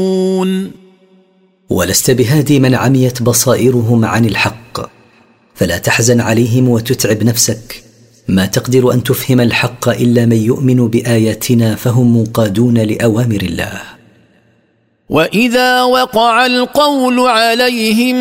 ولست بهادي من عميت بصائرهم عن الحق، فلا تحزن عليهم وتتعب نفسك، ما تقدر أن تفهم الحق إلا من يؤمن بآياتنا فهم منقادون لأوامر الله. وإذا وقع القول عليهم